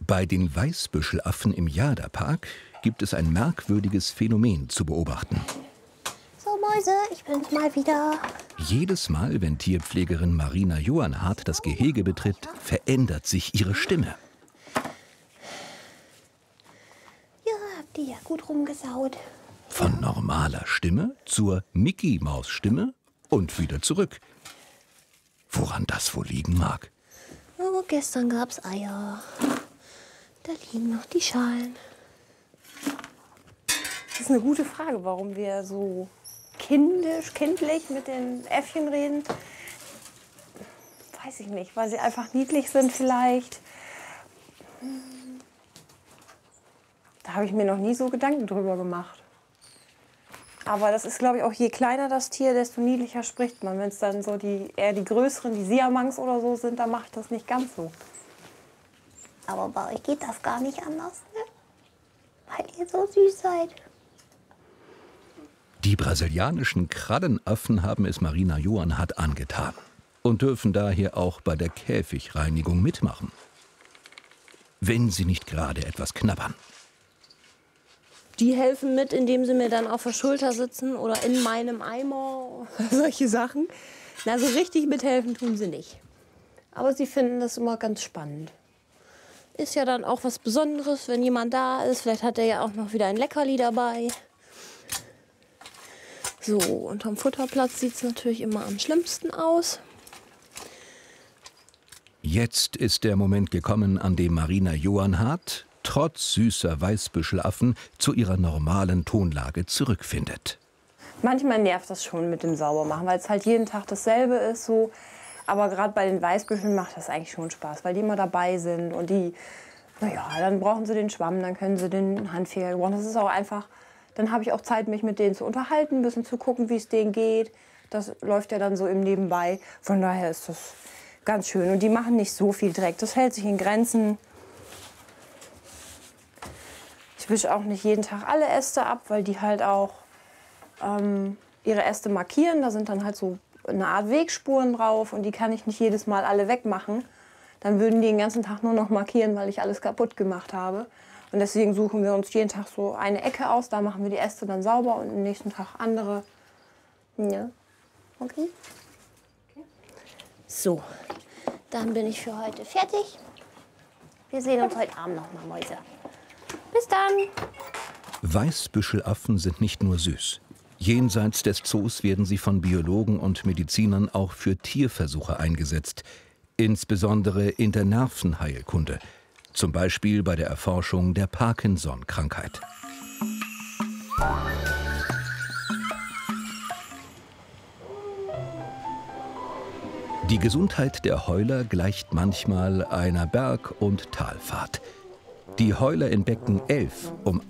Bei den Weißbüschelaffen im Jada-Park gibt es ein merkwürdiges Phänomen zu beobachten. So, Mäuse, ich bin's mal wieder. Jedes Mal, wenn Tierpflegerin Marina Johannhardt das Gehege betritt, verändert sich ihre Stimme. Ja, habt ihr ja gut rumgesaut. Von normaler Stimme zur Mickey-Maus-Stimme und wieder zurück. Woran das wohl liegen mag? Oh, gestern gab's Eier. Da liegen noch die Schalen. Das ist eine gute Frage, warum wir so kindlich mit den Äffchen reden. Weiß ich nicht, weil sie einfach niedlich sind vielleicht. Da habe ich mir noch nie so Gedanken drüber gemacht. Aber das ist, glaube ich, auch je kleiner das Tier, desto niedlicher spricht man. Wenn es dann so eher die größeren, die Siamangs oder so sind, dann mache ich das nicht ganz so. Aber bei euch geht das gar nicht anders, ne? Weil ihr so süß seid. Die brasilianischen Krallenaffen haben es Marina Johannhardt angetan und dürfen daher auch bei der Käfigreinigung mitmachen. Wenn sie nicht gerade etwas knabbern. Die helfen mit, indem sie mir dann auf der Schulter sitzen oder in meinem Eimer, solche Sachen. Na, so richtig mithelfen tun sie nicht. Aber sie finden das immer ganz spannend. Ist ja dann auch was Besonderes, wenn jemand da ist. Vielleicht hat er ja auch noch wieder ein Leckerli dabei. So, unterm Futterplatz sieht es natürlich immer am schlimmsten aus. Jetzt ist der Moment gekommen, an dem Marina Johannhardt trotz süßer Weißbüschelaffen zu ihrer normalen Tonlage zurückfindet. Manchmal nervt das schon mit dem Saubermachen, weil es halt jeden Tag dasselbe ist. So. Aber gerade bei den Weißbüscheln macht das eigentlich schon Spaß, weil die immer dabei sind. Und die, naja, dann brauchen sie den Schwamm, dann können sie den Handfeger gebrauchen. Das ist auch einfach, dann habe ich auch Zeit, mich mit denen zu unterhalten, ein bisschen zu gucken, wie es denen geht. Das läuft ja dann so im Nebenbei. Von daher ist das ganz schön. Und die machen nicht so viel Dreck. Das hält sich in Grenzen. Ich wische auch nicht jeden Tag alle Äste ab, weil die halt auch ihre Äste markieren. Da sind dann halt so eine Art Wegspuren drauf und die kann ich nicht jedes Mal alle wegmachen. Dann würden die den ganzen Tag nur noch markieren, weil ich alles kaputt gemacht habe. Und deswegen suchen wir uns jeden Tag so eine Ecke aus. Da machen wir die Äste dann sauber und am nächsten Tag andere. Ja, okay. So, dann bin ich für heute fertig. Wir sehen uns heute Abend noch mal, Mäuse. Bis dann. Weißbüschelaffen sind nicht nur süß. Jenseits des Zoos werden sie von Biologen und Medizinern auch für Tierversuche eingesetzt. Insbesondere in der Nervenheilkunde. Zum Beispiel bei der Erforschung der Parkinson-Krankheit. Die Gesundheit der Heuler gleicht manchmal einer Berg- und Talfahrt. Die Heuler in Becken 11